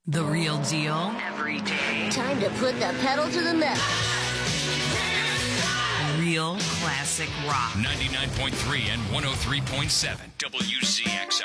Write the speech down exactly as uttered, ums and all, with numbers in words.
The real deal every day. Time to put the pedal to the metal. Real classic rock. ninety-nine point three and one oh three point seven W Z X